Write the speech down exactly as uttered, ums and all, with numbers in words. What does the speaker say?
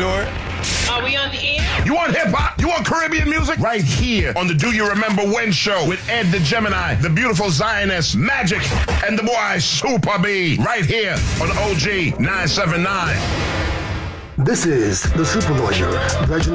door. Are we on the air? You want hip-hop? You want Caribbean music? Right here on the Do You Remember When show with Ed the Gemini, the beautiful Zionist, Magic, and the boy Super B. Right here on O G nine seven nine. This is the Supervisor, Reginald